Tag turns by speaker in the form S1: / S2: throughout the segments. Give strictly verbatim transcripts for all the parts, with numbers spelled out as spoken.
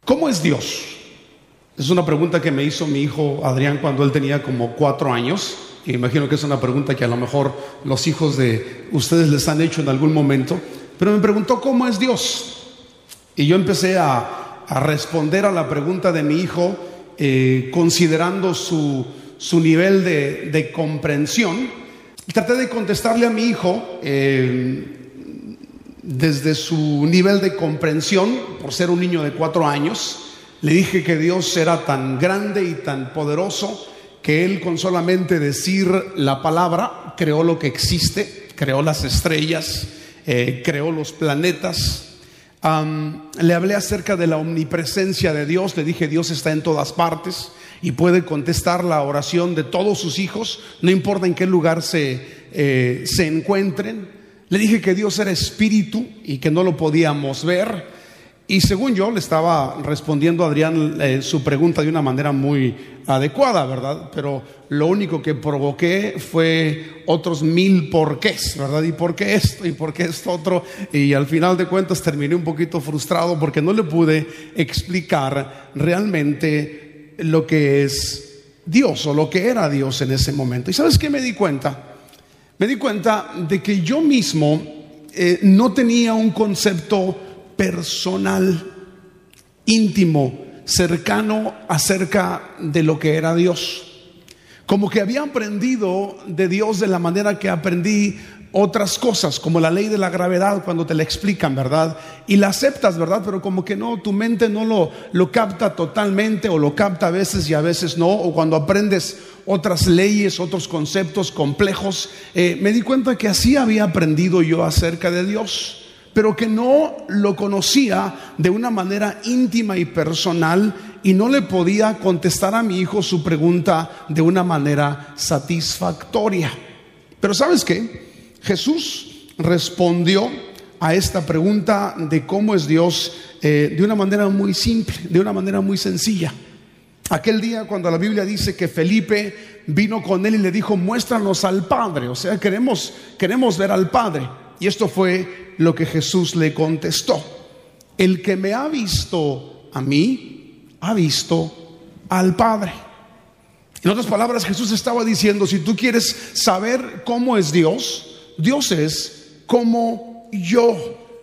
S1: ¿Cómo es Dios? Es una pregunta que me hizo mi hijo Adrián cuando él tenía como cuatro años. Y imagino que es una pregunta que a lo mejor los hijos de ustedes les han hecho en algún momento. Pero me preguntó, ¿cómo es Dios? Y yo empecé a, a responder a la pregunta de mi hijo eh, considerando su, su nivel de, de comprensión. Y traté de contestarle a mi hijo eh, desde su nivel de comprensión, por ser un niño de cuatro años. Le dije que Dios era tan grande y tan poderoso que Él, con solamente decir la palabra, creó lo que existe, creó las estrellas, eh, creó los planetas. Um, le hablé acerca de la omnipresencia de Dios. Le dije, Dios está en todas partes y puede contestar la oración de todos sus hijos, no importa en qué lugar se, eh, se encuentren. Le dije que Dios era espíritu y que no lo podíamos ver. Y según yo le estaba respondiendo a Adrián eh, su pregunta de una manera muy adecuada, ¿verdad? Pero lo único que provoqué fue otros mil porqués, ¿verdad? ¿Y por qué esto? ¿Y por qué esto otro? Y al final de cuentas terminé un poquito frustrado porque no le pude explicar realmente lo que es Dios o lo que era Dios en ese momento. ¿Y sabes qué me di cuenta? Me di cuenta de que yo mismo eh, no tenía un concepto personal, íntimo, cercano acerca de lo que era Dios. Como que había aprendido de Dios de la manera que aprendí otras cosas, como la ley de la gravedad, cuando te la explican, ¿verdad? Y la aceptas, ¿verdad? Pero como que no, tu mente no lo, lo capta totalmente, o lo capta a veces y a veces no. O cuando aprendes otras leyes, otros conceptos complejos, eh, me di cuenta que así había aprendido yo acerca de Dios, pero que no lo conocía de una manera íntima y personal, y no le podía contestar a mi hijo su pregunta de una manera satisfactoria. Pero ¿sabes qué? Jesús respondió a esta pregunta de cómo es Dios eh, de una manera muy simple, de una manera muy sencilla. Aquel día cuando la Biblia dice que Felipe vino con él y le dijo, muéstranos al Padre, o sea, queremos, queremos ver al Padre. Y esto fue lo que Jesús le contestó: el que me ha visto a mí, ha visto al Padre. En otras palabras, Jesús estaba diciendo, si tú quieres saber cómo es Dios, Dios es como yo.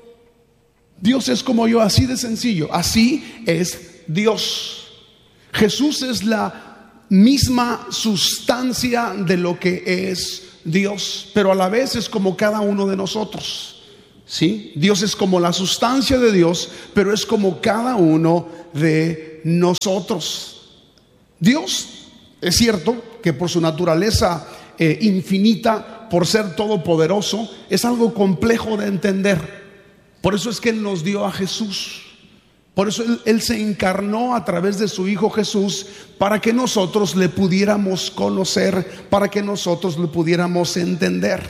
S1: Dios es como yo, así de sencillo. Así es Dios. Jesús es la misma sustancia de lo que es Dios, pero a la vez es como cada uno de nosotros, ¿sí? Dios es como la sustancia de Dios, pero es como cada uno de nosotros. Dios, es cierto que por su naturaleza eh, infinita, por ser todopoderoso, es algo complejo de entender. Por eso es que Él nos dio a Jesús. Por eso él, él se encarnó a través de su Hijo Jesús, para que nosotros le pudiéramos conocer, para que nosotros le pudiéramos entender.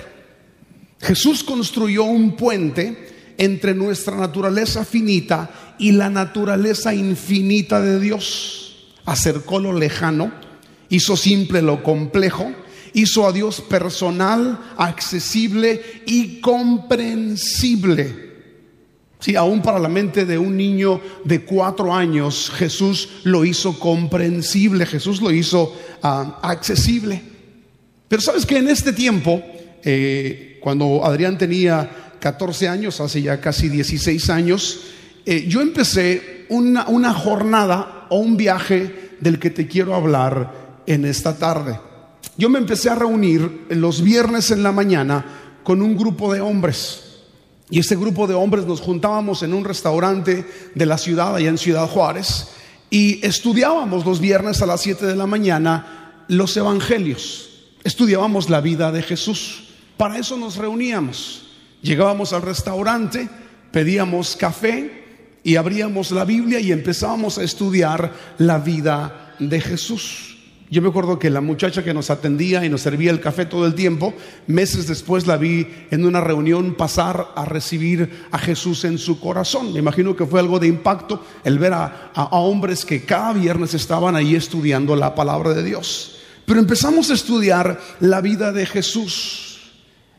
S1: Jesús construyó un puente entre nuestra naturaleza finita y la naturaleza infinita de Dios. Acercó lo lejano, hizo simple lo complejo, hizo a Dios personal, accesible y comprensible. Sí, aún para la mente de un niño de cuatro años, Jesús lo hizo comprensible, Jesús lo hizo uh, accesible. Pero sabes que en este tiempo, eh, cuando Adrián tenía catorce años, hace ya casi dieciséis años, eh, yo empecé una, una jornada o un viaje del que te quiero hablar en esta tarde. Yo me empecé a reunir los viernes en la mañana con un grupo de hombres. Y ese grupo de hombres nos juntábamos en un restaurante de la ciudad, allá en Ciudad Juárez, y estudiábamos los viernes a las siete de la mañana los evangelios. Estudiábamos la vida de Jesús. Para eso nos reuníamos. Llegábamos al restaurante, pedíamos café y abríamos la Biblia y empezábamos a estudiar la vida de Jesús. Yo me acuerdo que la muchacha que nos atendía y nos servía el café todo el tiempo, meses después la vi en una reunión pasar a recibir a Jesús en su corazón. Me imagino que fue algo de impacto el ver a, a, a hombres que cada viernes estaban ahí estudiando la palabra de Dios. Pero empezamos a estudiar la vida de Jesús.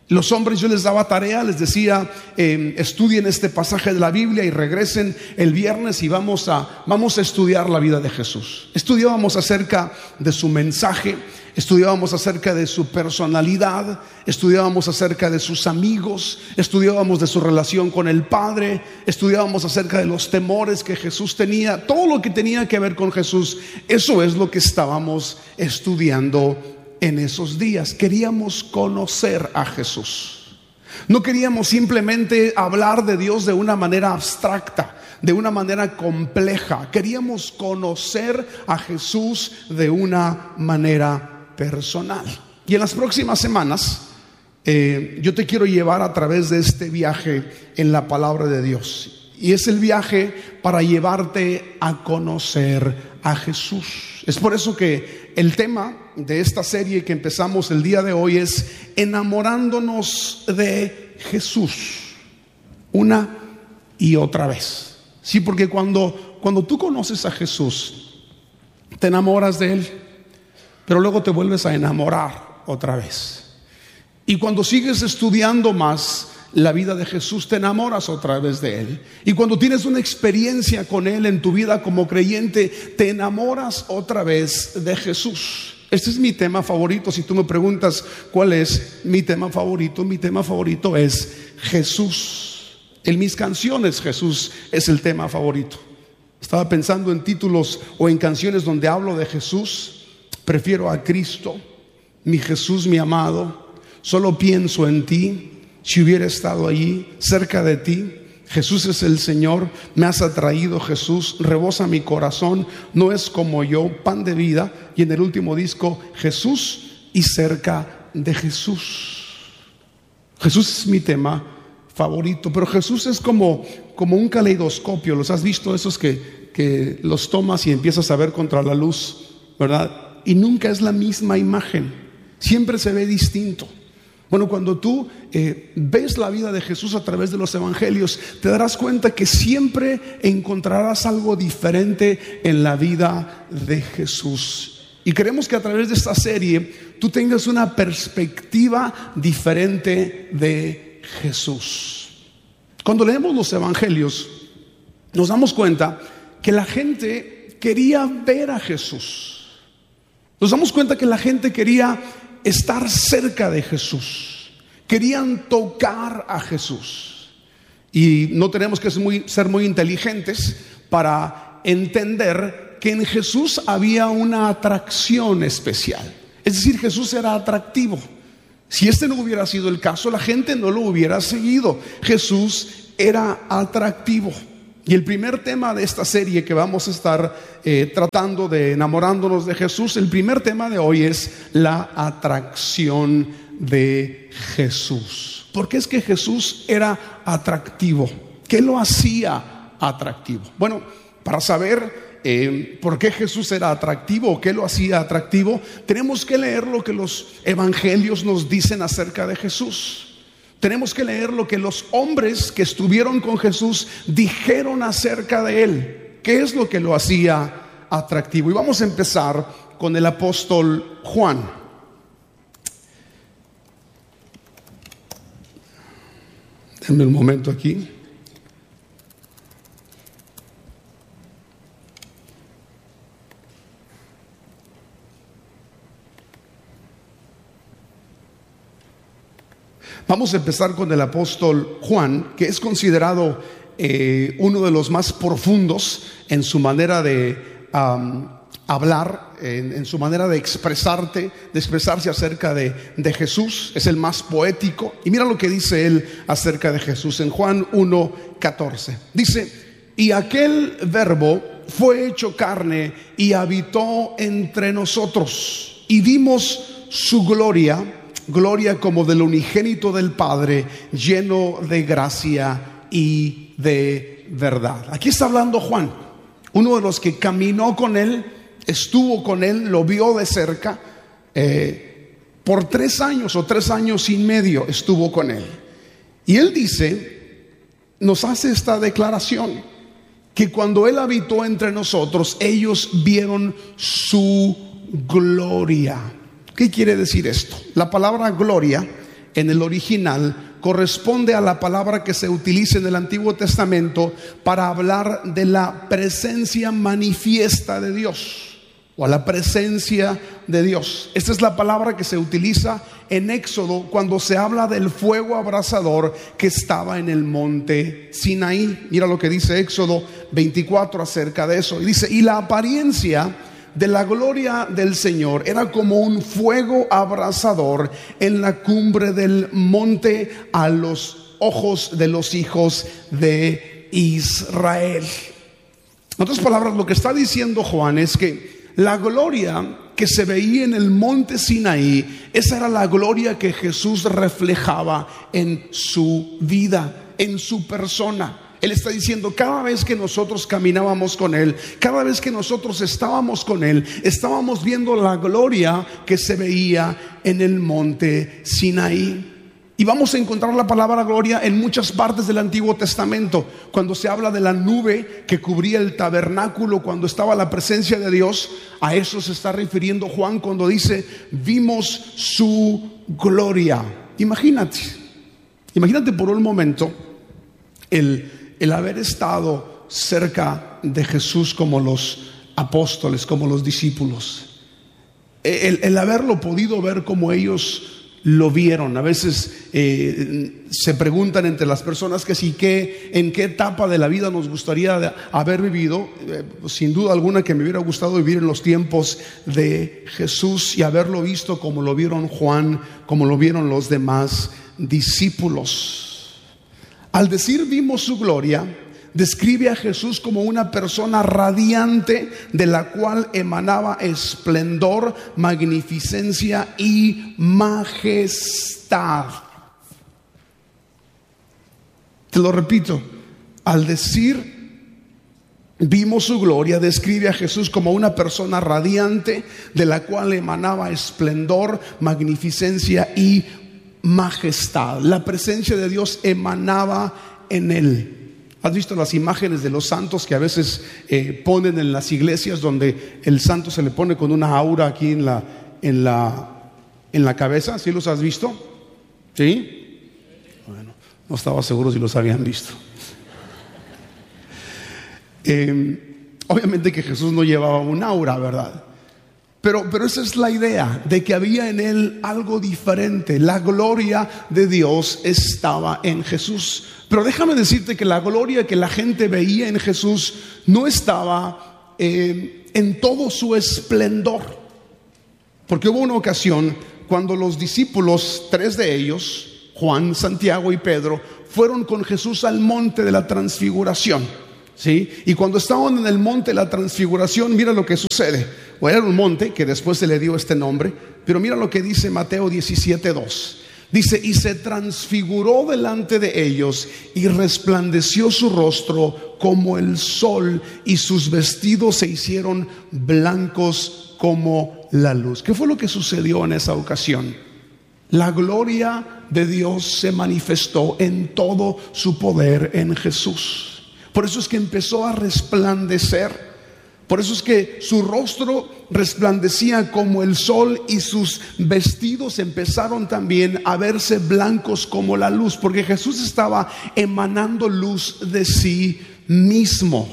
S1: Los hombres yo les daba tarea, les decía, eh, estudien este pasaje de la Biblia y regresen el viernes y vamos a, vamos a estudiar la vida de Jesús. Estudiábamos acerca de su mensaje, estudiábamos acerca de su personalidad, estudiábamos acerca de sus amigos, estudiábamos de su relación con el Padre, estudiábamos acerca de los temores que Jesús tenía, todo lo que tenía que ver con Jesús. Eso es lo que estábamos estudiando en esos días. Queríamos conocer a Jesús. No queríamos simplemente hablar de Dios de una manera abstracta, de una manera compleja. Queríamos conocer a Jesús de una manera personal. Y en las próximas semanas eh, yo te quiero llevar a través de este viaje en la palabra de Dios. Y es el viaje para llevarte a conocer a Jesús. Es por eso que el tema de esta serie que empezamos el día de hoy es enamorándonos de Jesús, una y otra vez. Sí, porque cuando, cuando tú conoces a Jesús, te enamoras de Él, pero luego te vuelves a enamorar otra vez. Y cuando sigues estudiando más la vida de Jesús, te enamoras otra vez de Él. Y cuando tienes una experiencia con Él en tu vida como creyente, te enamoras otra vez de Jesús. Este es mi tema favorito. Si tú me preguntas cuál es mi tema favorito, mi tema favorito es Jesús. En mis canciones Jesús es el tema favorito. Estaba pensando en títulos o en canciones donde hablo de Jesús. Prefiero a Cristo, mi Jesús, mi amado. Solo pienso en ti. Si hubiera estado allí, cerca de ti, Jesús es el Señor, me has atraído Jesús, rebosa mi corazón, no es como yo, pan de vida. Y en el último disco, Jesús y cerca de Jesús. Jesús es mi tema favorito, pero Jesús es como, como un caleidoscopio. ¿Los has visto esos que, que los tomas y empiezas a ver contra la luz, verdad? Y nunca es la misma imagen, siempre se ve distinto. Bueno, cuando tú eh, ves la vida de Jesús a través de los evangelios, te darás cuenta que siempre encontrarás algo diferente en la vida de Jesús. Y queremos que a través de esta serie tú tengas una perspectiva diferente de Jesús. Cuando leemos los evangelios, nos damos cuenta que la gente quería ver a Jesús. Nos damos cuenta que la gente quería estar cerca de Jesús, querían tocar a Jesús. Y no tenemos que ser muy, ser muy inteligentes para entender que en Jesús había una atracción especial. Es decir, Jesús era atractivo. Si este no hubiera sido el caso, la gente no lo hubiera seguido. Jesús era atractivo. Y el primer tema de esta serie que vamos a estar eh, tratando de enamorándonos de Jesús, el primer tema de hoy es la atracción de Jesús. ¿Por qué es que Jesús era atractivo? ¿Qué lo hacía atractivo? Bueno, para saber eh, por qué Jesús era atractivo o qué lo hacía atractivo, tenemos que leer lo que los evangelios nos dicen acerca de Jesús. Tenemos que leer lo que los hombres que estuvieron con Jesús dijeron acerca de Él. ¿Qué es lo que lo hacía atractivo? Y vamos a empezar con el apóstol Juan. Denme un momento aquí. Vamos a empezar con el apóstol Juan, que es considerado eh, uno de los más profundos en su manera de um, hablar, en, en su manera de expresarte, de expresarse acerca de, de Jesús. Es el más poético. Y mira lo que dice él acerca de Jesús en Juan uno catorce. Dice: y aquel verbo fue hecho carne y habitó entre nosotros, y vimos su gloria, gloria como del unigénito del Padre, lleno de gracia y de verdad. Aquí está hablando Juan, uno de los que caminó con él, estuvo con él, lo vio de cerca, eh, por tres años o tres años y medio estuvo con él. Y él dice, nos hace esta declaración, que cuando él habitó entre nosotros, ellos vieron su gloria. ¿Qué quiere decir esto? La palabra gloria en el original corresponde a la palabra que se utiliza en el Antiguo Testamento para hablar de la presencia manifiesta de Dios, o a la presencia de Dios. Esta es la palabra que se utiliza en Éxodo cuando se habla del fuego abrasador que estaba en el monte Sinaí. Mira lo que dice Éxodo veinticuatro acerca de eso. Y dice: y la apariencia de la gloria del Señor era como un fuego abrasador en la cumbre del monte a los ojos de los hijos de Israel. En otras palabras, lo que está diciendo Juan es que la gloria que se veía en el monte Sinaí, esa era la gloria que Jesús reflejaba en su vida, en su persona. Él está diciendo, cada vez que nosotros caminábamos con Él, cada vez que nosotros estábamos con Él, estábamos viendo la gloria que se veía en el monte Sinaí. Y vamos a encontrar la palabra gloria en muchas partes del Antiguo Testamento. Cuando se habla de la nube que cubría el tabernáculo, cuando estaba la presencia de Dios, a eso se está refiriendo Juan cuando dice: vimos su gloria. Imagínate, imagínate por un momento el, el haber estado cerca de Jesús como los apóstoles, como los discípulos. El, el haberlo podido ver como ellos lo vieron. A veces eh, se preguntan entre las personas que sí, que en qué etapa de la vida nos gustaría haber vivido. Eh, sin duda alguna que me hubiera gustado vivir en los tiempos de Jesús y haberlo visto como lo vieron Juan, como lo vieron los demás discípulos. Al decir vimos su gloria, describe a Jesús como una persona radiante de la cual emanaba esplendor, magnificencia y majestad. Te lo repito, al decir vimos su gloria, describe a Jesús como una persona radiante de la cual emanaba esplendor, magnificencia y majestad. La presencia de Dios emanaba en él. ¿Has visto las imágenes de los santos que a veces eh, ponen en las iglesias, donde el santo se le pone con una aura aquí en la, en la, en la cabeza? ¿Sí los has visto? ¿Sí? Bueno, no estaba seguro si los habían visto. Eh, obviamente que Jesús no llevaba un aura, ¿verdad? Pero, pero esa es la idea, de que había en él algo diferente. La gloria de Dios estaba en Jesús. Pero déjame decirte que la gloria que la gente veía en Jesús no estaba eh, en todo su esplendor. Porque hubo una ocasión cuando los discípulos, tres de ellos, Juan, Santiago y Pedro, fueron con Jesús al monte de la transfiguración. ¿Sí? Y cuando estaban en el monte de la transfiguración, mira lo que sucede. O era un monte que después se le dio este nombre, pero mira lo que dice Mateo diecisiete dos. Dice: y se transfiguró delante de ellos y resplandeció su rostro como el sol, y sus vestidos se hicieron blancos como la luz. ¿Qué fue lo que sucedió en esa ocasión? La gloria de Dios se manifestó en todo su poder en Jesús. Por eso es que empezó a resplandecer. Por eso es que su rostro resplandecía como el sol y sus vestidos empezaron también a verse blancos como la luz, porque Jesús estaba emanando luz de sí mismo.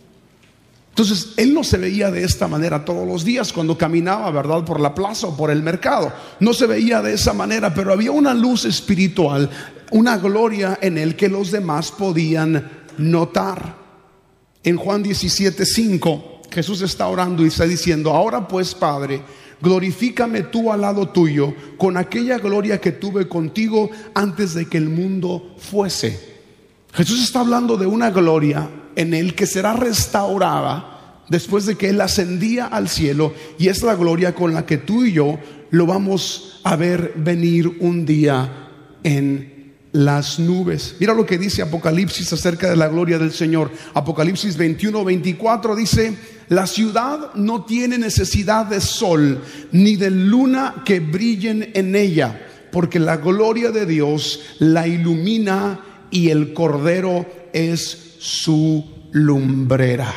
S1: Entonces él no se veía de esta manera todos los días cuando caminaba, ¿verdad?, por la plaza o por el mercado. No se veía de esa manera, pero había una luz espiritual, una gloria en él que los demás podían notar. En Juan diecisiete cinco Jesús está orando y está diciendo: ahora pues, Padre, glorifícame tú al lado tuyo con aquella gloria que tuve contigo antes de que el mundo fuese. Jesús está hablando de una gloria en él que será restaurada después de que él ascendía al cielo, y es la gloria con la que tú y yo lo vamos a ver venir un día en las nubes. Mira lo que dice Apocalipsis acerca de la gloria del Señor. Apocalipsis veintiuno veinticuatro dice: la ciudad no tiene necesidad de sol ni de luna que brillen en ella, porque la gloria de Dios la ilumina y el Cordero es su lumbrera.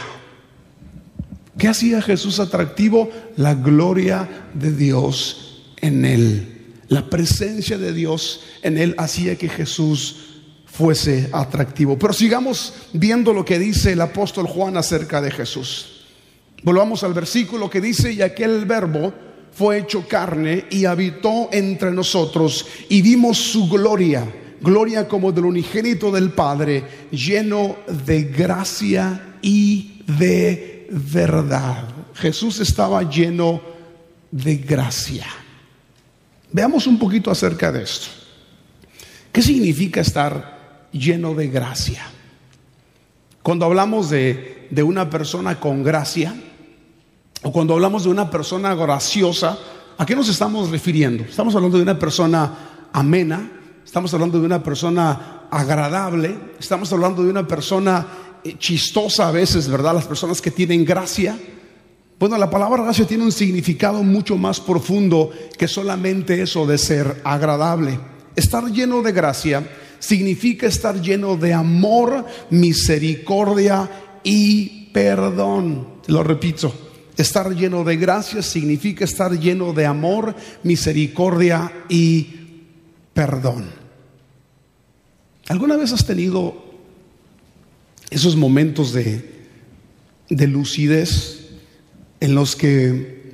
S1: ¿Qué hacía Jesús atractivo? La gloria de Dios en él. La presencia de Dios en él hacía que Jesús fuese atractivo. Pero sigamos viendo lo que dice el apóstol Juan acerca de Jesús. Volvamos al versículo que dice: y aquel verbo fue hecho carne y habitó entre nosotros, y vimos su gloria, gloria como del unigénito del Padre, lleno de gracia y de verdad. Jesús estaba lleno de gracia. Veamos un poquito acerca de esto. ¿Qué significa estar lleno de gracia? Cuando hablamos de, de una persona con gracia, o cuando hablamos de una persona graciosa, ¿a qué nos estamos refiriendo? Estamos hablando de una persona amena, estamos hablando de una persona agradable, estamos hablando de una persona chistosa a veces, ¿verdad? Las personas que tienen gracia. Bueno, la palabra gracia tiene un significado mucho más profundo que solamente eso de ser agradable. Estar lleno de gracia significa estar lleno de amor, misericordia y perdón. Te lo repito. Estar lleno de gracia significa estar lleno de amor, misericordia y perdón. ¿Alguna vez has tenido esos momentos de, de lucidez en los que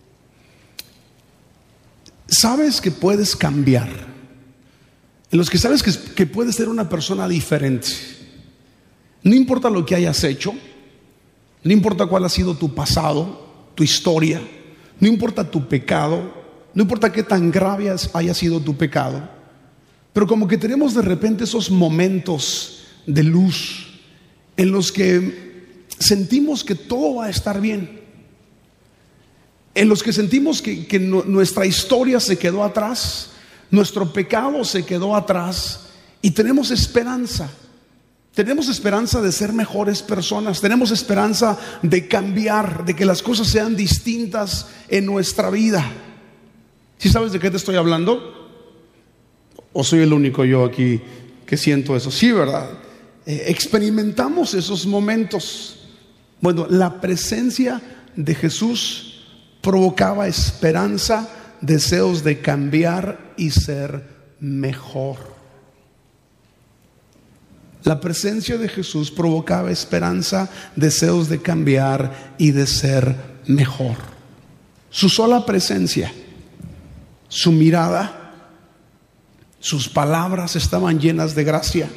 S1: sabes que puedes cambiar, en los que sabes que, que puedes ser una persona diferente? No importa lo que hayas hecho, no importa cuál ha sido tu pasado, tu historia, no importa tu pecado, no importa qué tan grave haya sido tu pecado, pero como que tenemos de repente esos momentos de luz en los que sentimos que todo va a estar bien, en los que sentimos que, que no, nuestra historia se quedó atrás, nuestro pecado se quedó atrás, y tenemos esperanza. Tenemos esperanza de ser mejores personas. Tenemos esperanza de cambiar, de que las cosas sean distintas en nuestra vida. ¿Sí sabes de qué te estoy hablando? ¿O soy el único yo aquí que siento eso? Sí, ¿verdad? Eh, experimentamos esos momentos. Bueno, la presencia de Jesús provocaba esperanza, deseos de cambiar y ser mejor. La presencia de Jesús provocaba esperanza, deseos de cambiar y de ser mejor. Su sola presencia, su mirada, sus palabras estaban llenas de gracia.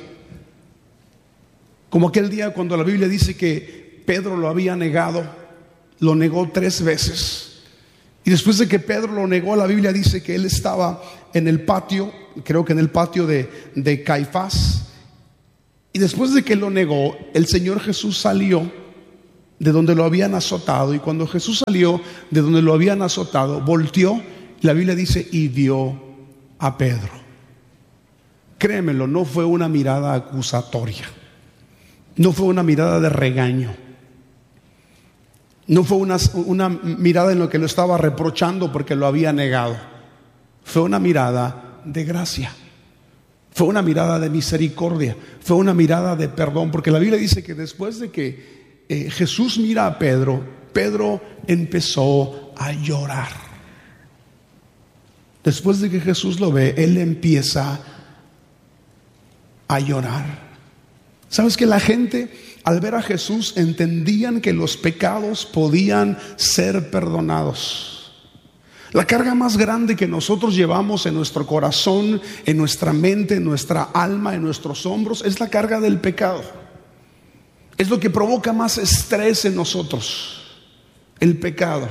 S1: Como aquel día cuando la Biblia dice que Pedro lo había negado, lo negó tres veces. Y después de que Pedro lo negó, la Biblia dice que él estaba en el patio, creo que en el patio de, de Caifás. Y después de que lo negó, el Señor Jesús salió de donde lo habían azotado. Y cuando Jesús salió de donde lo habían azotado, volteó, la Biblia dice, y vio a Pedro. Créemelo, no fue una mirada acusatoria, no fue una mirada de regaño, no fue una, una mirada en lo que lo estaba reprochando porque lo había negado. Fue una mirada de gracia, fue una mirada de misericordia, fue una mirada de perdón. Porque la Biblia dice que después de que eh, Jesús mira a Pedro, Pedro empezó a llorar. Después de que Jesús lo ve, él empieza a llorar. ¿Sabes que la gente al ver a Jesús entendían que los pecados podían ser perdonados? La carga más grande que nosotros llevamos en nuestro corazón, en nuestra mente, en nuestra alma, en nuestros hombros, es la carga del pecado. Es lo que provoca más estrés en nosotros, el pecado.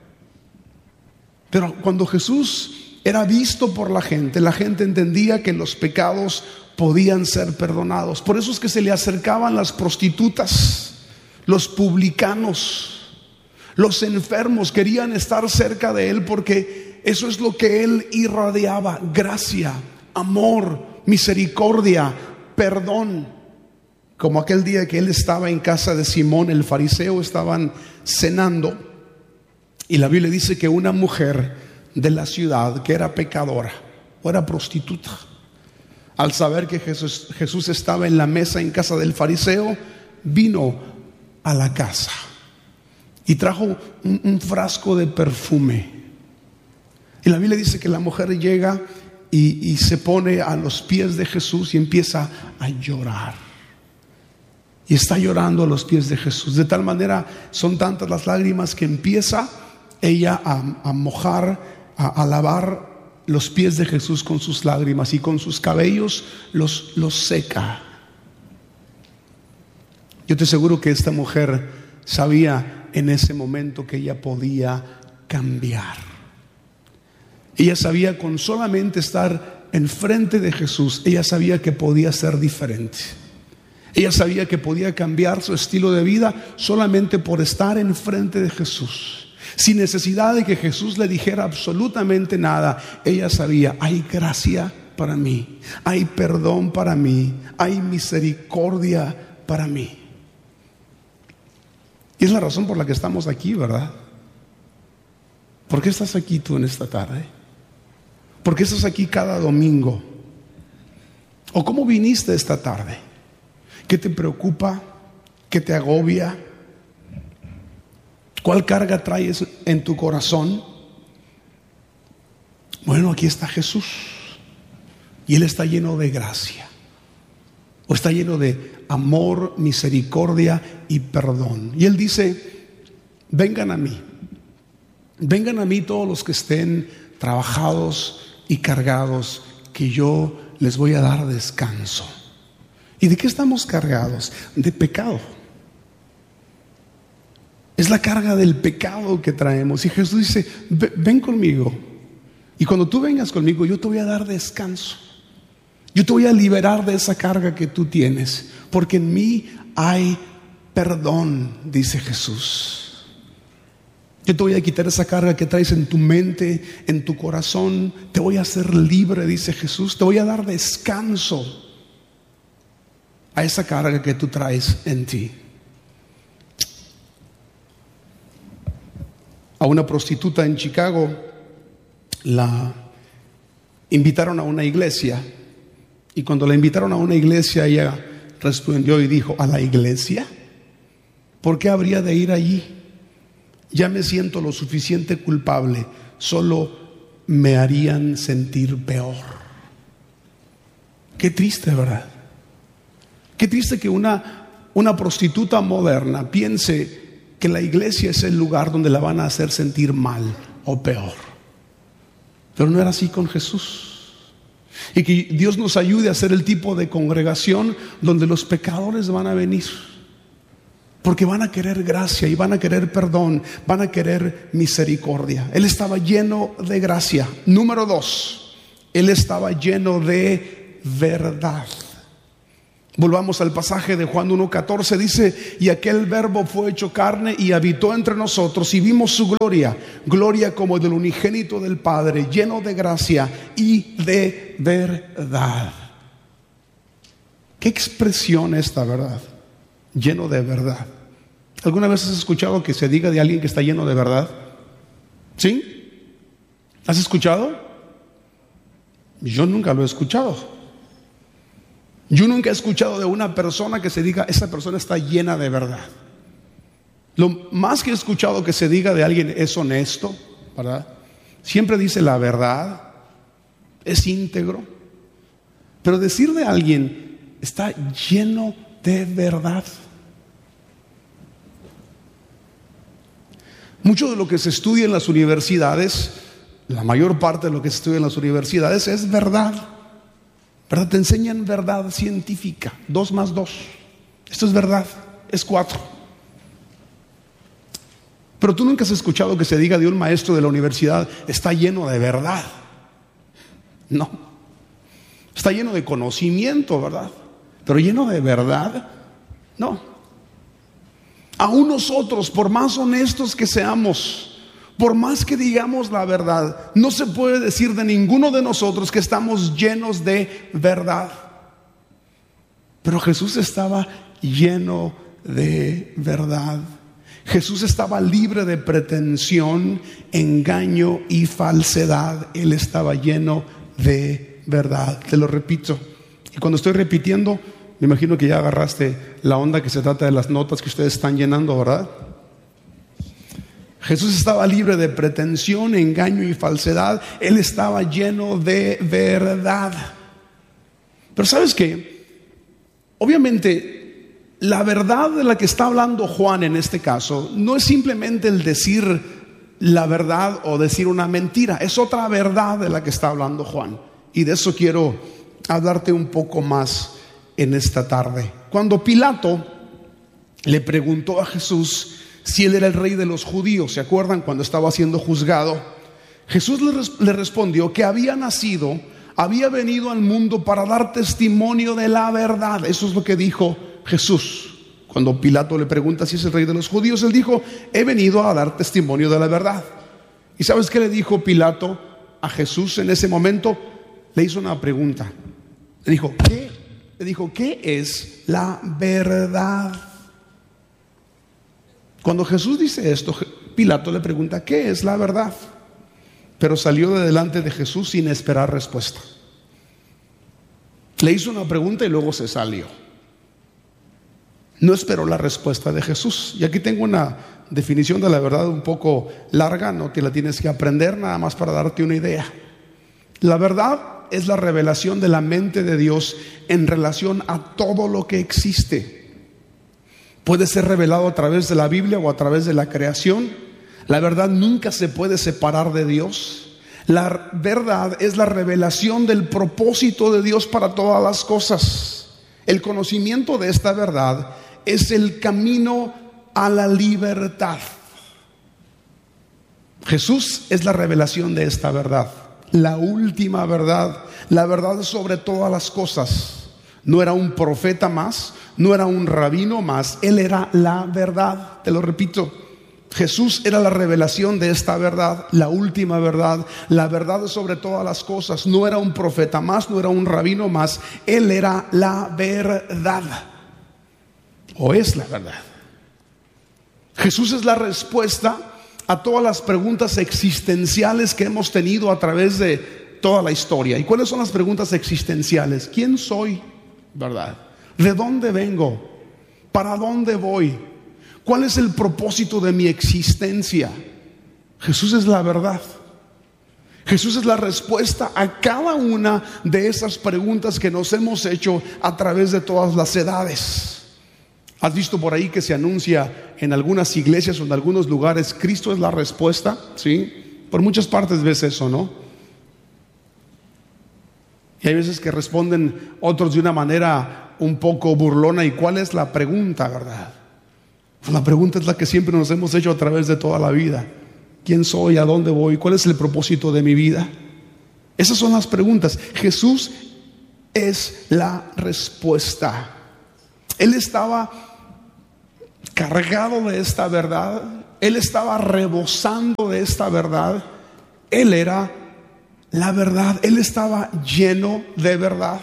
S1: Pero cuando Jesús era visto por la gente, la gente entendía que los pecados podían ser perdonados. Por eso es que se le acercaban las prostitutas, los publicanos, los enfermos. Querían estar cerca de él porque eso es lo que él irradiaba: gracia, amor, misericordia, perdón. Como aquel día que él estaba en casa de Simón el fariseo, estaban cenando, y la Biblia dice que una mujer de la ciudad que era pecadora o era prostituta, al saber que Jesús, Jesús estaba en la mesa en casa del fariseo, vino a la casa y trajo un, un frasco de perfume. Y la Biblia dice que la mujer llega y, y se pone a los pies de Jesús y empieza a llorar. Y está llorando a los pies de Jesús. De tal manera son tantas las lágrimas que empieza ella a, a mojar, a, a lavar los pies de Jesús con sus lágrimas, y con sus cabellos los, los seca. Yo te aseguro que esta mujer sabía en ese momento que ella podía cambiar. Ella sabía, con solamente estar enfrente de Jesús, ella sabía que podía ser diferente. Ella sabía que podía cambiar su estilo de vida solamente por estar enfrente de Jesús, sin necesidad de que Jesús le dijera absolutamente nada. Ella sabía: hay gracia para mí, hay perdón para mí, hay misericordia para mí. Y es la razón por la que estamos aquí, ¿verdad? ¿Por qué estás aquí tú en esta tarde? ¿Por qué estás aquí cada domingo? ¿O cómo viniste esta tarde? ¿Qué te preocupa? ¿Qué te agobia? ¿Cuál carga traes en tu corazón? Bueno, aquí está Jesús, y Él está lleno de gracia, o está lleno de amor, misericordia y perdón. Y Él dice: vengan a mí, vengan a mí todos los que estén trabajados y cargados, que yo les voy a dar descanso. ¿Y de qué estamos cargados? De pecado. Es la carga del pecado que traemos. Y Jesús dice: ven conmigo, y cuando tú vengas conmigo, yo te voy a dar descanso. Yo te voy a liberar de esa carga que tú tienes, porque en mí hay perdón, dice Jesús. Yo te voy a quitar esa carga que traes en tu mente, en tu corazón. Te voy a hacer libre, dice Jesús. Te voy a dar descanso a esa carga que tú traes en ti. A una prostituta en Chicago la invitaron a una iglesia, y cuando la invitaron a una iglesia, ella respondió y dijo: ¿a la iglesia? ¿Por qué habría de ir allí? Ya me siento lo suficiente culpable, solo me harían sentir peor. Qué triste, ¿verdad? Qué triste que una, una prostituta moderna piense que la iglesia es el lugar donde la van a hacer sentir mal o peor. Pero no era así con Jesús. Y que Dios nos ayude a ser el tipo de congregación donde los pecadores van a venir, porque van a querer gracia y van a querer perdón, van a querer misericordia. Él estaba lleno de gracia. Número dos, Él estaba lleno de verdad. Volvamos al pasaje de Juan uno catorce. Dice: y aquel verbo fue hecho carne y habitó entre nosotros, y vimos su gloria, gloria como del unigénito del Padre, lleno de gracia y de verdad. ¿Qué expresión esta, verdad? Lleno de verdad. ¿Alguna vez has escuchado que se diga de alguien que está lleno de verdad? ¿Sí? ¿Has escuchado? Yo nunca lo he escuchado. Yo nunca he escuchado de una persona que se diga: esa persona está llena de verdad. Lo más que he escuchado que se diga de alguien es honesto, ¿verdad? Siempre dice la verdad, es íntegro. Pero decir de alguien: está lleno de verdad. Mucho de lo que se estudia en las universidades, la mayor parte de lo que se estudia en las universidades es verdad. ¿Verdad? Te enseñan verdad científica. Dos más dos. Esto es verdad. Es cuatro. Pero tú nunca has escuchado que se diga de un maestro de la universidad: está lleno de verdad. No. Está lleno de conocimiento, ¿verdad? Pero lleno de verdad, no. Aún nosotros, por más honestos que seamos, por más que digamos la verdad, no se puede decir de ninguno de nosotros que estamos llenos de verdad. Pero Jesús estaba lleno de verdad. Jesús estaba libre de pretensión, engaño y falsedad. Él estaba lleno de verdad. Te lo repito. Y cuando estoy repitiendo, me imagino que ya agarraste la onda que se trata de las notas que ustedes están llenando, ¿verdad? Jesús estaba libre de pretensión, engaño y falsedad. Él estaba lleno de verdad. Pero ¿sabes qué? Obviamente, la verdad de la que está hablando Juan en este caso no es simplemente el decir la verdad o decir una mentira. Es otra verdad de la que está hablando Juan. Y de eso quiero hablarte un poco más en esta tarde. Cuando Pilato le preguntó a Jesús si él era el rey de los judíos, ¿se acuerdan? Cuando estaba siendo juzgado, Jesús le, res- le respondió que había nacido, había venido al mundo para dar testimonio de la verdad. Eso es lo que dijo Jesús. Cuando Pilato le pregunta si es el rey de los judíos, él dijo: he venido a dar testimonio de la verdad. ¿Y sabes qué le dijo Pilato a Jesús en ese momento? Le hizo una pregunta. Le dijo, ¿qué? Le dijo, ¿qué es la verdad? Cuando Jesús dice esto, Pilato le pregunta, ¿qué es la verdad? Pero salió de delante de Jesús sin esperar respuesta. Le hizo una pregunta y luego se salió. No esperó la respuesta de Jesús. Y aquí tengo una definición de la verdad un poco larga, no te la tienes que aprender, nada más para darte una idea. La verdad es la revelación de la mente de Dios en relación a todo lo que existe. Puede ser revelado a través de la Biblia o a través de la creación. La verdad nunca se puede separar de Dios. La verdad es la revelación del propósito de Dios para todas las cosas. El conocimiento de esta verdad es el camino a la libertad. Jesús es la revelación de esta verdad, la última verdad, la verdad sobre todas las cosas. No era un profeta más, no era un rabino más, Él era la verdad. Te lo repito, Jesús era la revelación de esta verdad, la última verdad, la verdad sobre todas las cosas. No era un profeta más, no era un rabino más, Él era la verdad, o es la verdad. Jesús es la respuesta a todas las preguntas existenciales que hemos tenido a través de toda la historia. ¿Y cuáles son las preguntas existenciales? ¿Quién soy? ¿Verdad? ¿De dónde vengo? ¿Para dónde voy? ¿Cuál es el propósito de mi existencia? Jesús es la verdad. Jesús es la respuesta a cada una de esas preguntas que nos hemos hecho a través de todas las edades. ¿Has visto por ahí que se anuncia en algunas iglesias o en algunos lugares, Cristo es la respuesta? ¿Sí? Por muchas partes ves eso, ¿no? Y hay veces que responden otros de una manera un poco burlona. ¿Y cuál es la pregunta, verdad? Pues la pregunta es la que siempre nos hemos hecho a través de toda la vida. ¿Quién soy? ¿A dónde voy? ¿Cuál es el propósito de mi vida? Esas son las preguntas. Jesús es la respuesta. Él estaba cargado de esta verdad. Él estaba rebosando de esta verdad. Él era la verdad. Él estaba lleno de verdad.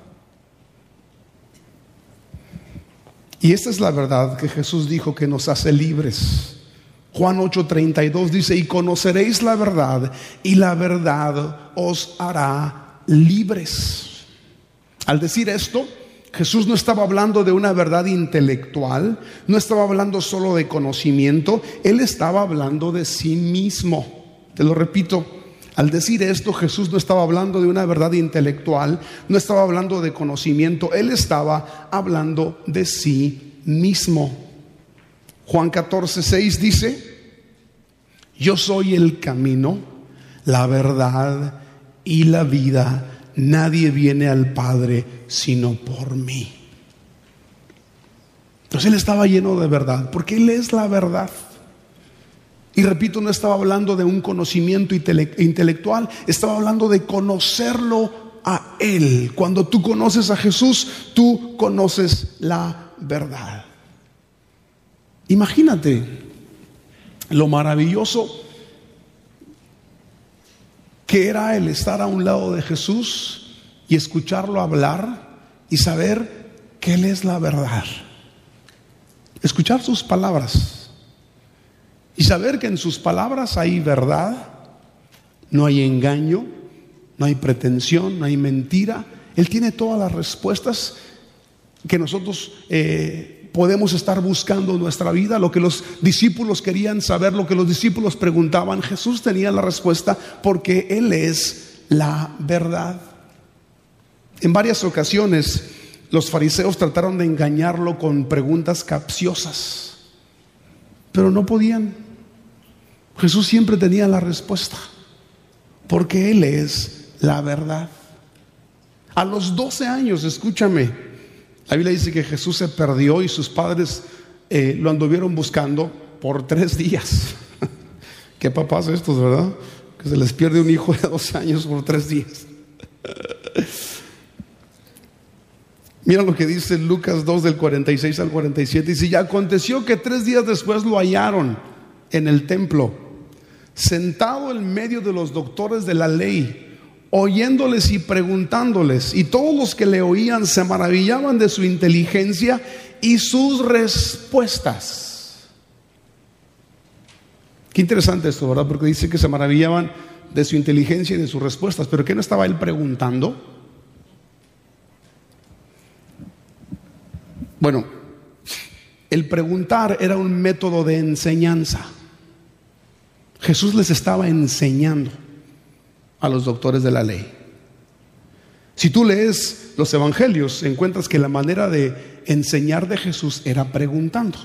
S1: Y esta es la verdad que Jesús dijo que nos hace libres. Juan ocho treinta y dos dice: y conoceréis la verdad, y la verdad os hará libres. Al decir esto, Jesús no estaba hablando de una verdad intelectual, no estaba hablando solo de conocimiento, Él estaba hablando de sí mismo. Te lo repito, al decir esto, Jesús no estaba hablando de una verdad intelectual, no estaba hablando de conocimiento, Él estaba hablando de sí mismo. Juan catorce seis dice: yo soy el camino, la verdad y la vida. Nadie viene al Padre sino por mí. Entonces Él estaba lleno de verdad, porque Él es la verdad. Y repito, no estaba hablando de un conocimiento intele- intelectual, estaba hablando de conocerlo a Él. Cuando tú conoces a Jesús, tú conoces la verdad. Imagínate lo maravilloso que era el estar a un lado de Jesús y escucharlo hablar y saber que Él es la verdad. Escuchar sus palabras y saber que en sus palabras hay verdad, no hay engaño, no hay pretensión, no hay mentira. Él tiene todas las respuestas que nosotros eh, podemos estar buscando en nuestra vida, lo que los discípulos querían saber, lo que los discípulos preguntaban. Jesús tenía la respuesta porque Él es la verdad. En varias ocasiones los fariseos trataron de engañarlo con preguntas capciosas, pero no podían. Jesús siempre tenía la respuesta, porque Él es la verdad. A los doce años, escúchame, la Biblia dice que Jesús se perdió y sus padres eh, lo anduvieron buscando por tres días. Qué papás estos, ¿verdad? Que se les pierde un hijo de doce años por tres días. Mira lo que dice Lucas dos del cuarenta y seis al cuarenta y siete. Dice: y aconteció que tres días después lo hallaron en el templo, sentado en medio de los doctores de la ley, oyéndoles y preguntándoles. Y todos los que le oían se maravillaban de su inteligencia y sus respuestas. Qué interesante esto, ¿verdad? Porque dice que se maravillaban de su inteligencia y de sus respuestas. ¿Pero qué no estaba él preguntando? Bueno, el preguntar era un método de enseñanza. Jesús les estaba enseñando a los doctores de la ley. Si tú lees los evangelios, encuentras que la manera de enseñar de Jesús era preguntando.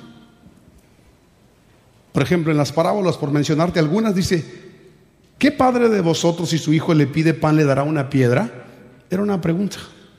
S1: Por ejemplo, en las parábolas, por mencionarte algunas, dice: ¿qué padre de vosotros, si su hijo le pide pan, le dará una piedra? Era una pregunta.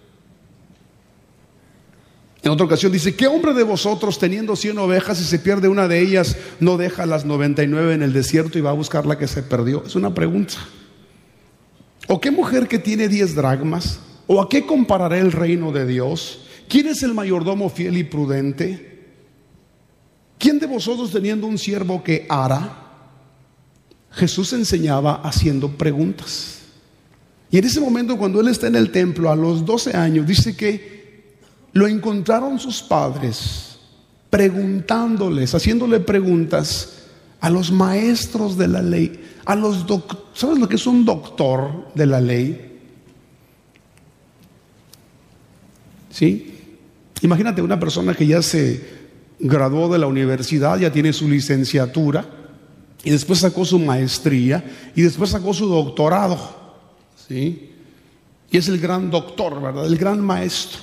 S1: En otra ocasión dice: ¿qué hombre de vosotros, teniendo cien ovejas, si se pierde una de ellas, no deja las noventa y nueve en el desierto y va a buscar la que se perdió? Es una pregunta. ¿O qué mujer que tiene diez dracmas? ¿O a qué compararé el reino de Dios? ¿Quién es el mayordomo fiel y prudente? ¿Quién de vosotros, teniendo un siervo que ara? Jesús enseñaba haciendo preguntas. Y en ese momento, cuando él está en el templo a los doce años, dice que lo encontraron sus padres preguntándoles, haciéndole preguntas a los maestros de la ley, a los doctores. ¿Sabes lo que es un doctor de la ley? ¿Sí? Imagínate una persona que ya se graduó de la universidad, ya tiene su licenciatura, y después sacó su maestría, y después sacó su doctorado, ¿sí? Y es el gran doctor, ¿verdad? El gran maestro.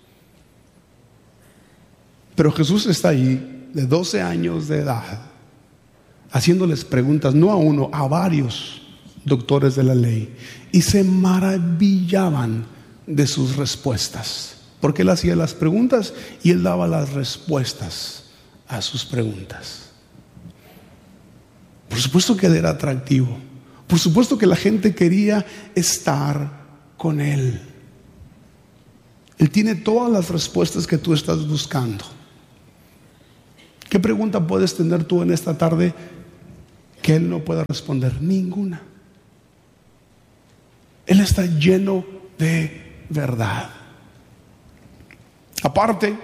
S1: Pero Jesús está ahí, de doce años de edad, haciéndoles preguntas, no a uno, a varios doctores de la ley, y se maravillaban de sus respuestas, porque él hacía las preguntas y él daba las respuestas a sus preguntas. Por supuesto que él era atractivo, por supuesto que la gente quería estar con él. Él tiene todas las respuestas que tú estás buscando. ¿Qué pregunta puedes tener tú en esta tarde que él no pueda responder? Ninguna. Él está lleno de verdad. Aparte,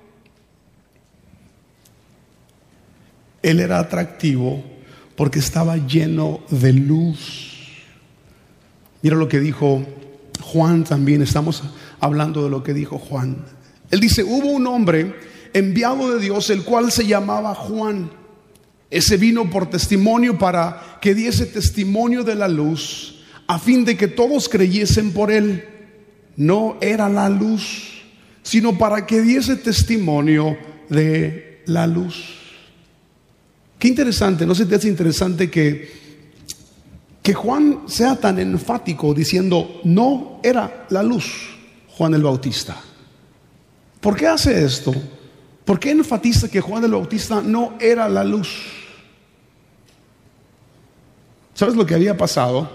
S1: él era atractivo porque estaba lleno de luz. Mira lo que dijo Juan también. Estamos hablando de lo que dijo Juan. Él dice: hubo un hombre enviado de Dios, el cual se llamaba Juan. Ese vino por testimonio, para que diese testimonio de la luz, a fin de que todos creyesen por él. No era la luz, sino para que diese testimonio de la luz. Qué interesante, ¿no se te hace interesante que, que Juan sea tan enfático diciendo no era la luz, Juan el Bautista? ¿Por qué hace esto? ¿Por qué enfatiza que Juan el Bautista no era la luz? ¿Sabes lo que había pasado?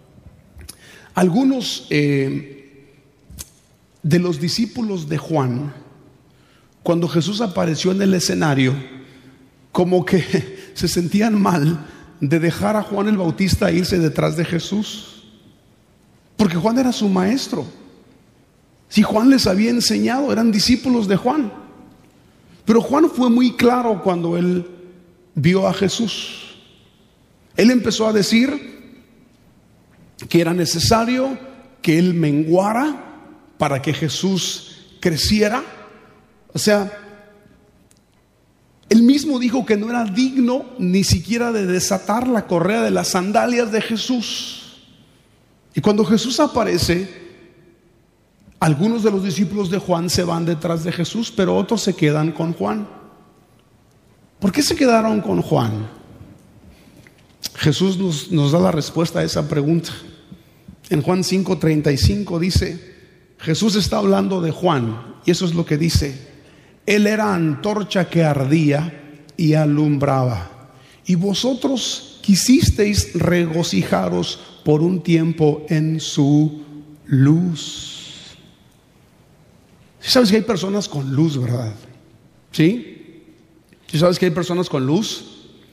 S1: Algunos eh, de los discípulos de Juan, cuando Jesús apareció en el escenario, como que se sentían mal de dejar a Juan el Bautista irse detrás de Jesús, porque Juan era su maestro. Si Juan les había enseñado, eran discípulos de Juan. Pero Juan fue muy claro cuando él vio a Jesús. Él empezó a decir que era necesario que él menguara para que Jesús creciera. O sea, Él mismo dijo que no era digno ni siquiera de desatar la correa de las sandalias de Jesús. Y cuando Jesús aparece, algunos de los discípulos de Juan se van detrás de Jesús, pero otros se quedan con Juan. ¿Por qué se quedaron con Juan? Jesús nos, nos da la respuesta a esa pregunta. En Juan cinco treinta y cinco dice, Jesús está hablando de Juan, y eso es lo que dice: Él era antorcha que ardía y alumbraba, y vosotros quisisteis regocijaros por un tiempo en su luz. ¿Sí sabes que hay personas con luz, verdad? ¿Sí? ¿Sí sabes que hay personas con luz?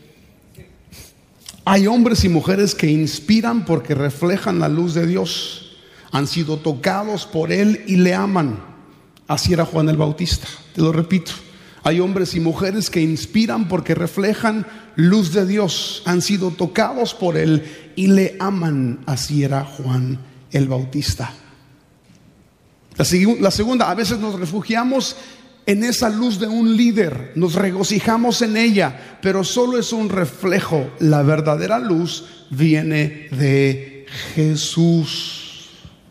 S1: Hay hombres y mujeres que inspiran porque reflejan la luz de Dios. Han sido tocados por Él y le aman. Así era Juan el Bautista. Te lo repito. Hay hombres y mujeres que inspiran porque reflejan luz de Dios. Han sido tocados por Él y le aman. Así era Juan el Bautista. La, seg- la segunda, a veces nos refugiamos en esa luz de un líder, nos regocijamos en ella, pero solo es un reflejo. La verdadera luz viene de Jesús.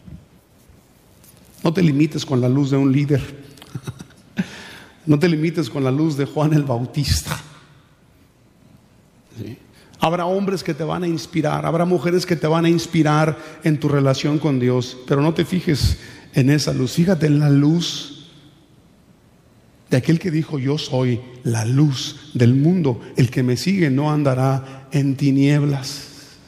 S1: No te limites con la luz de un líder. No te limites con la luz de Juan el Bautista. ¿Sí? Habrá hombres que te van a inspirar, habrá mujeres que te van a inspirar en tu relación con Dios, pero no te fijes en esa luz. Fíjate en la luz de aquel que dijo: yo soy la luz del mundo, el que me sigue no andará en tinieblas.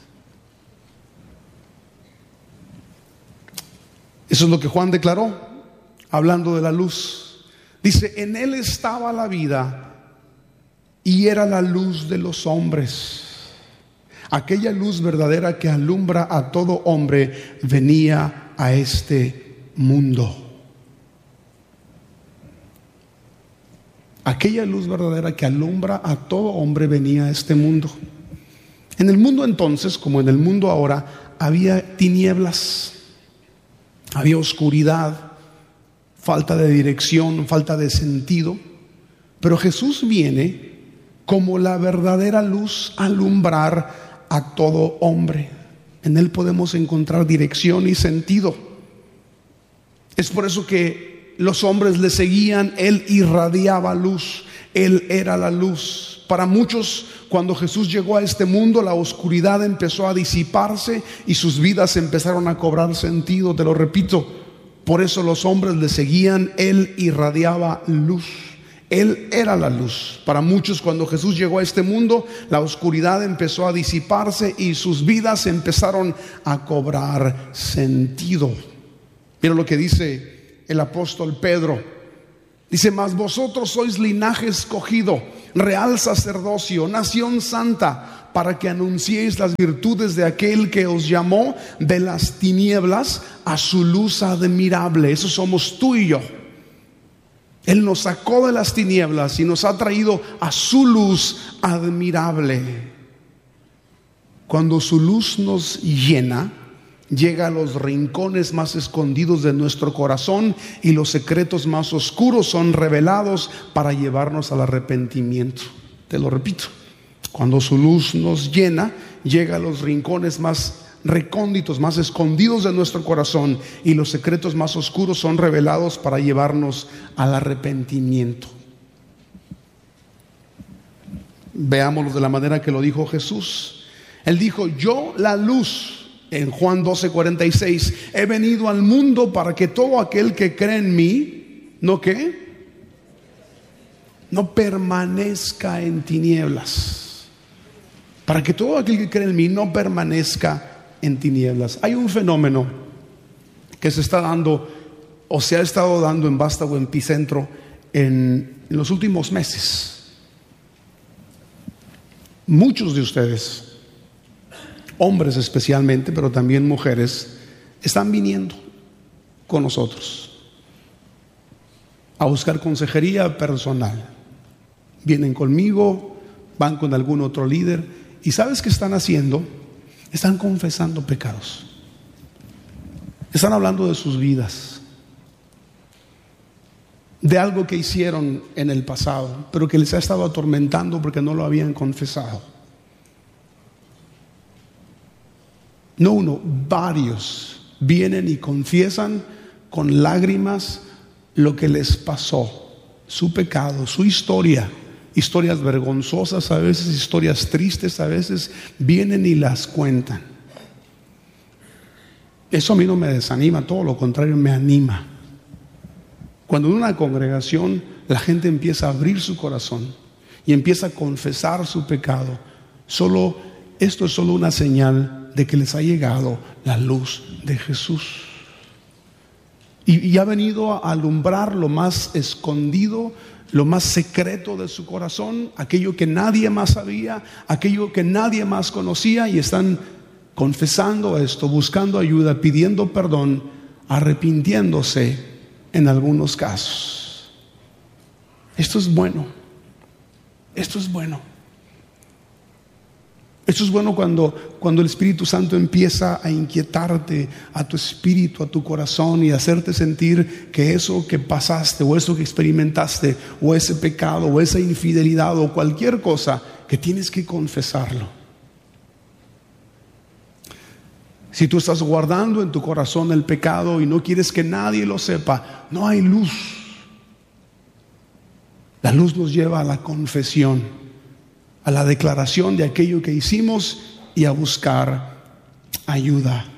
S1: Eso es lo que Juan declaró, hablando de la luz. Dice: en él estaba la vida y era la luz de los hombres. Aquella luz verdadera que alumbra a todo hombre venía a este mundo. Aquella luz verdadera que alumbra a todo hombre venía a este mundo. En el mundo entonces, como en el mundo ahora, había tinieblas, había oscuridad, falta de dirección, falta de sentido. Pero Jesús viene como la verdadera luz a alumbrar a todo hombre. En Él podemos encontrar dirección y sentido. Es por eso que los hombres le seguían. Él irradiaba luz, Él era la luz. Para muchos, cuando Jesús llegó a este mundo, la oscuridad empezó a disiparse y sus vidas empezaron a cobrar sentido. Te lo repito, por eso los hombres le seguían. Él irradiaba luz, Él era la luz. Para muchos, cuando Jesús llegó a este mundo, la oscuridad empezó a disiparse y sus vidas empezaron a cobrar sentido. Mira lo que dice el apóstol Pedro. Dice: mas vosotros sois linaje escogido, real sacerdocio, nación santa, para que anunciéis las virtudes de aquel que os llamó de las tinieblas a su luz admirable. Eso somos tú y yo. Él nos sacó de las tinieblas y nos ha traído a su luz admirable. Cuando su luz nos llena, llega a los rincones más escondidos de nuestro corazón y los secretos más oscuros son revelados para llevarnos al arrepentimiento. Te lo repito, cuando su luz nos llena, llega a los rincones más recónditos, más escondidos de nuestro corazón y los secretos más oscuros son revelados para llevarnos al arrepentimiento. Veámoslo de la manera que lo dijo Jesús. Él dijo: yo, la luz. En Juan doce cuarenta y seis, he venido al mundo para que todo aquel que cree en mí, ¿no qué? No permanezca en tinieblas. Para que todo aquel que cree en mí no permanezca en tinieblas. Hay un fenómeno que se está dando o se ha estado dando en Vástago Epicentro en, en los últimos meses. Muchos de ustedes, hombres especialmente, pero también mujeres, están viniendo con nosotros a buscar consejería personal. Vienen conmigo, van con algún otro líder, y ¿sabes qué están haciendo? Están confesando pecados. Están hablando de sus vidas. de algo que hicieron en el pasado, pero que les ha estado atormentando porque no lo habían confesado. No uno, varios vienen y confiesan con lágrimas lo que les pasó, su pecado, su historia, historias vergonzosas a veces, historias tristes a veces, vienen y las cuentan. Eso a mí no me desanima, todo lo contrario, me anima. Cuando en una congregación la gente empieza a abrir su corazón y empieza a confesar su pecado, solo, esto es solo una señal de que les ha llegado la luz de Jesús. Y, y ha venido a alumbrar lo más escondido, lo más secreto de su corazón, aquello que nadie más sabía, aquello que nadie más conocía, y están confesando esto, buscando ayuda, pidiendo perdón, arrepintiéndose en algunos casos. Esto es bueno. Esto es bueno. Esto es bueno cuando, cuando el Espíritu Santo empieza a inquietarte a tu espíritu, a tu corazón, y hacerte sentir que eso que pasaste, o eso que experimentaste, o ese pecado, o esa infidelidad, o cualquier cosa, que tienes que confesarlo. Si tú estás guardando en tu corazón el pecado y no quieres que nadie lo sepa, no hay luz. La luz nos lleva a la confesión, a la declaración de aquello que hicimos y a buscar ayuda.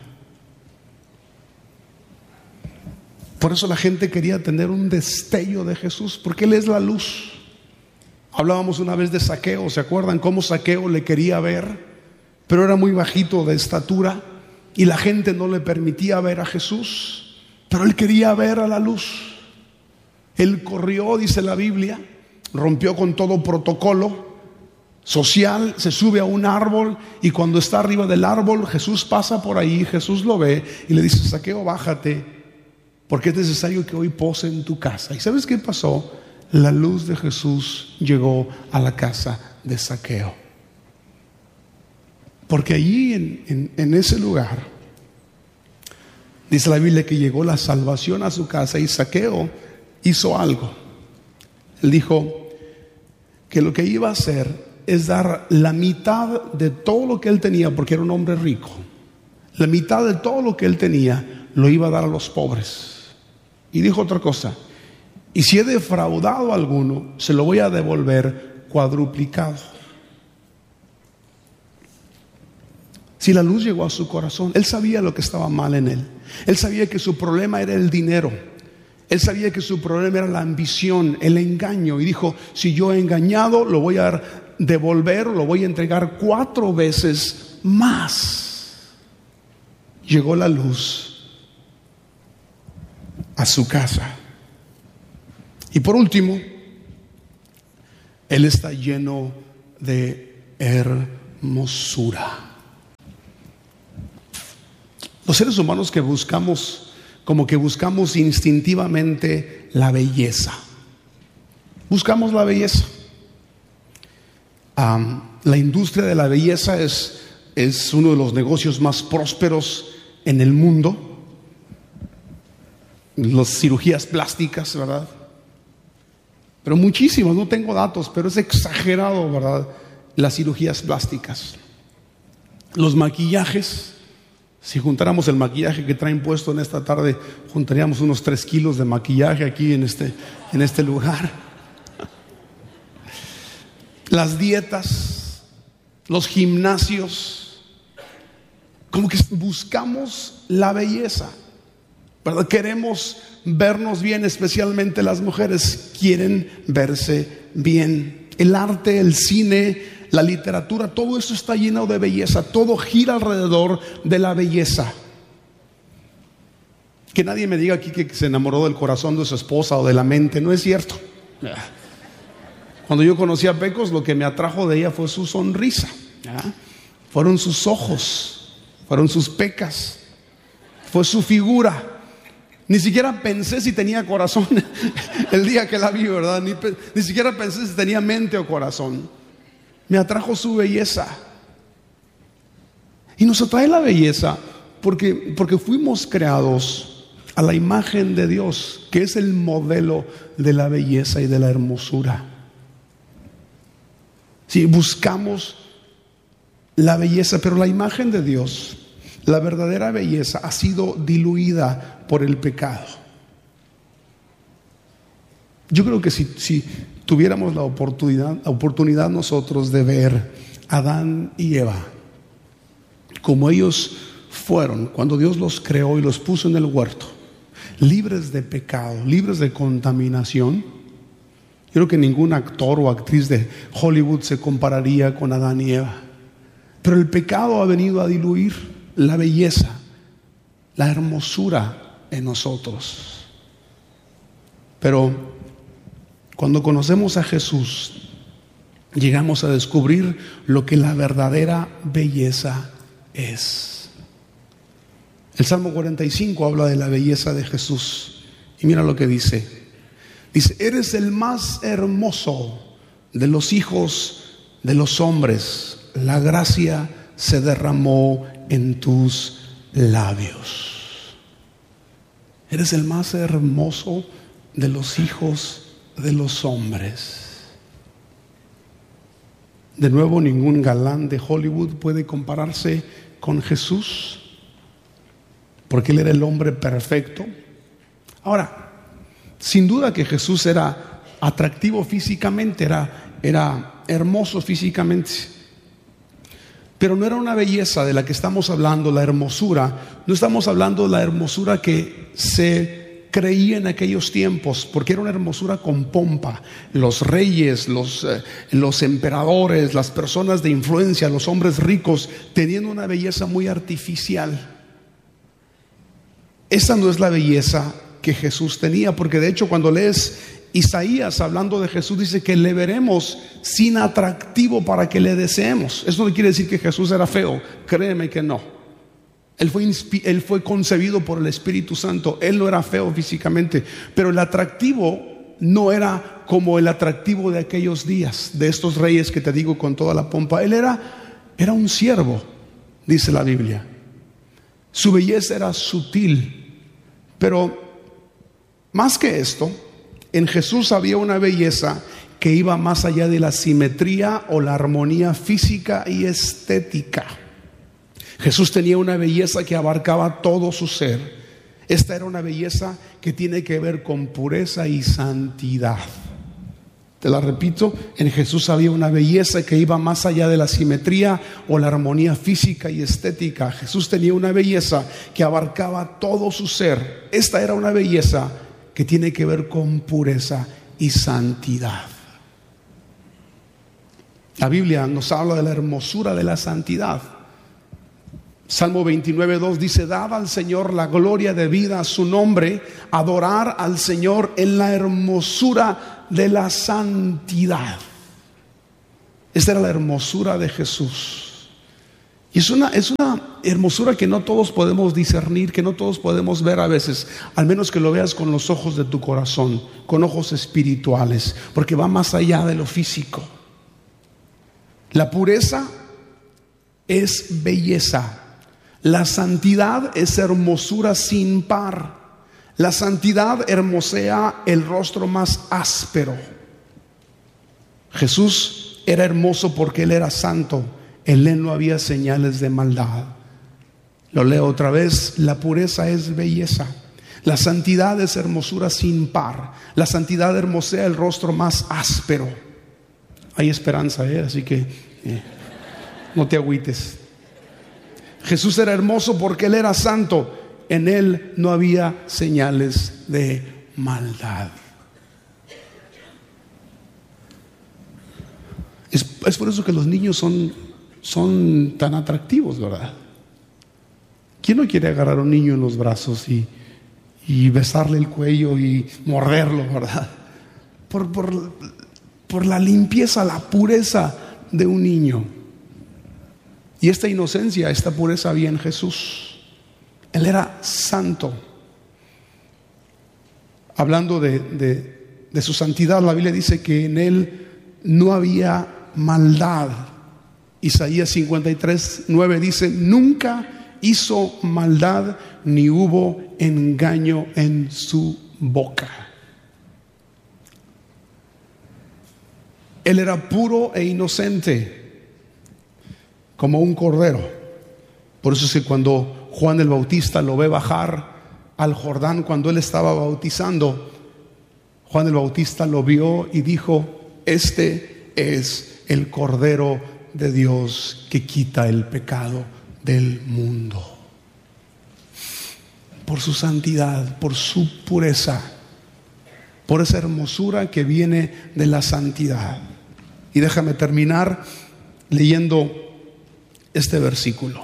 S1: Por eso la gente quería tener un destello de Jesús, porque Él es la luz. Hablábamos una vez de Zaqueo, ¿se acuerdan cómo Zaqueo le quería ver? Pero era muy bajito de estatura y la gente no le permitía ver a Jesús, pero él quería ver a la luz. Él corrió, dice la Biblia, rompió con todo protocolo social, se sube a un árbol, y cuando está arriba del árbol, Jesús pasa por ahí, Jesús lo ve y le dice: Zaqueo, bájate, porque es necesario que hoy pose en tu casa. ¿Y sabes qué pasó? La luz de Jesús llegó a la casa de Zaqueo. Porque allí en, en, en ese lugar, dice la Biblia que llegó la salvación a su casa, y Zaqueo hizo algo. Él dijo que lo que iba a hacer es dar la mitad de todo lo que él tenía, porque era un hombre rico. La mitad de todo lo que él tenía lo iba a dar a los pobres. Y dijo otra cosa: y si he defraudado a alguno, se lo voy a devolver cuadruplicado. Si la luz llegó a su corazón, él sabía lo que estaba mal en él. Él sabía que su problema era el dinero. Él sabía que su problema era la ambición, el engaño. Y dijo: si yo he engañado, lo voy a devolver, lo voy a entregar cuatro veces más. Llegó la luz a su casa. Y por último, él está lleno de hermosura. Los seres humanos que buscamos, como que buscamos instintivamente la belleza. Buscamos la belleza. Um, la industria de la belleza es, es uno de los negocios más prósperos en el mundo. Las cirugías plásticas, ¿verdad? Pero muchísimas, no tengo datos, pero es exagerado, ¿verdad? Las cirugías plásticas. Los maquillajes. Si juntáramos el maquillaje que traen puesto en esta tarde, juntaríamos unos tres kilos de maquillaje aquí en este, en este lugar. Las dietas, los gimnasios, como que buscamos la belleza, ¿verdad? Queremos vernos bien, especialmente las mujeres quieren verse bien. El arte, el cine, la literatura, todo eso está lleno de belleza. Todo gira alrededor de la belleza. Que nadie me diga aquí que se enamoró del corazón de su esposa o de la mente. No es cierto. Cuando yo conocí a Pecos, lo que me atrajo de ella fue su sonrisa, ¿ya? Fueron sus ojos, fueron sus pecas, fue su figura. Ni siquiera pensé si tenía corazón el día que la vi, ¿verdad? Ni, ni siquiera pensé si tenía mente o corazón. Me atrajo su belleza. Y nos atrae la belleza porque, porque fuimos creados a la imagen de Dios, que es el modelo de la belleza y de la hermosura. Si buscamos la belleza, pero la imagen de Dios, la verdadera belleza, ha sido diluida por el pecado. Yo creo que si, si tuviéramos la oportunidad, la oportunidad nosotros de ver a Adán y Eva como ellos fueron cuando Dios los creó y los puso en el huerto, libres de pecado, libres de contaminación, yo creo que ningún actor o actriz de Hollywood se compararía con Adán y Eva. Pero el pecado ha venido a diluir la belleza, la hermosura en nosotros. Pero cuando conocemos a Jesús, llegamos a descubrir lo que la verdadera belleza es. El Salmo cuarenta y cinco habla de la belleza de Jesús. Y mira lo que dice. Dice: eres el más hermoso de los hijos de los hombres. La gracia se derramó en tus labios. Eres el más hermoso de los hijos de los hombres. De nuevo, ningún galán de Hollywood puede compararse con Jesús, porque Él era el hombre perfecto. Ahora, sin duda que Jesús era atractivo físicamente, era, era hermoso físicamente, pero no era una belleza de la que estamos hablando, la hermosura. No estamos hablando de la hermosura que se creía en aquellos tiempos, porque era una hermosura con pompa. Los reyes, los, eh, los emperadores, las personas de influencia, los hombres ricos, teniendo una belleza muy artificial. Esa no es la belleza que Jesús tenía, porque de hecho cuando lees Isaías hablando de Jesús, dice que le veremos sin atractivo para que le deseemos. Eso no quiere decir que Jesús era feo, créeme que no. Él fue, él fue concebido por el Espíritu Santo. Él no era feo físicamente, pero el atractivo no era como el atractivo de aquellos días, de estos reyes que te digo con toda la pompa. Él era, era un siervo, dice la Biblia. Su belleza era sutil, pero más que esto, en Jesús había una belleza que iba más allá de la simetría o la armonía física y estética. Jesús tenía una belleza que abarcaba todo su ser. Esta era una belleza que tiene que ver con pureza y santidad. Te la repito, en Jesús había una belleza que iba más allá de la simetría o la armonía física y estética. Jesús tenía una belleza que abarcaba todo su ser. Esta era una belleza que tiene que ver con pureza y santidad. La Biblia nos habla de la hermosura de la santidad. Salmo veintinueve, dos dice: dad al Señor la gloria debida a su nombre, adorar al Señor en la hermosura de la santidad. Esta era la hermosura de Jesús. Y es una, es una hermosura que no todos podemos discernir, que no todos podemos ver a veces, al menos que lo veas con los ojos de tu corazón, con ojos espirituales, porque va más allá de lo físico. La pureza es belleza. La santidad es hermosura sin par. La santidad hermosea el rostro más áspero. Jesús era hermoso porque Él era santo. En Él no había señales de maldad. Lo leo otra vez: la pureza es belleza. La santidad es hermosura sin par. La santidad hermosea el rostro más áspero. Hay esperanza, ¿eh? Así que eh, no te agüites. Jesús era hermoso porque Él era santo. En Él no había señales de maldad. Es, es por eso que los niños son, son tan atractivos, ¿verdad? ¿Quién no quiere agarrar a un niño en los brazos y, y besarle el cuello y morderlo, ¿verdad? Por, por, por la limpieza, la pureza de un niño. Y esta inocencia, esta pureza había en Jesús. Él era santo. Hablando de, de, de su santidad, la Biblia dice que en Él no había maldad. Isaías cincuenta y tres, nueve dice: nunca hizo maldad, ni hubo engaño en su boca. Él era puro e inocente, como un cordero. Por eso es que cuando Juan el Bautista lo ve bajar al Jordán, cuando él estaba bautizando, Juan el Bautista lo vio y dijo: este es el Cordero de Dios que quita el pecado del mundo. Por su santidad, por su pureza, por esa hermosura que viene de la santidad. Y déjame terminar leyendo este versículo.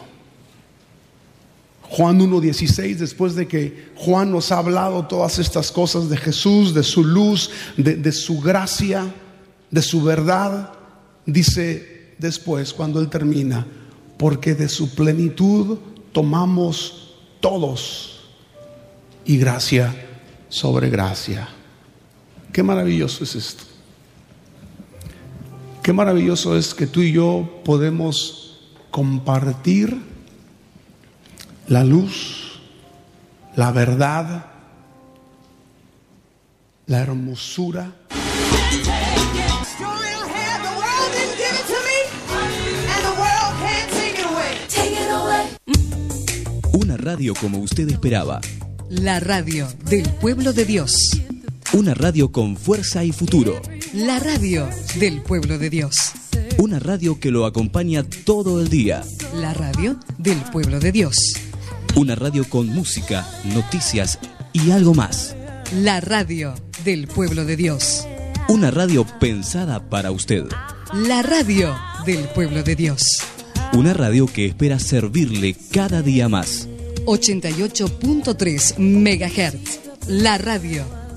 S1: Juan uno dieciséis, después de que Juan nos ha hablado todas estas cosas de Jesús, de su luz, de, de su gracia, de su verdad, dice después, cuando él termina: porque de su plenitud tomamos todos, y gracia sobre gracia. Qué maravilloso es esto. Qué maravilloso es que tú y yo podemos compartir la luz, la verdad, la hermosura.
S2: Una radio como usted esperaba.
S3: La radio del pueblo de Dios.
S2: Una radio con fuerza y futuro.
S3: La radio del pueblo de Dios.
S2: Una radio que lo acompaña todo el día.
S3: La radio del pueblo de Dios.
S2: Una radio con música, noticias y algo más.
S3: La radio del pueblo de Dios.
S2: Una radio pensada para usted.
S3: La radio del pueblo de Dios.
S2: Una radio que espera servirle cada día más.
S3: ochenta y ocho punto tres megahertz. La radio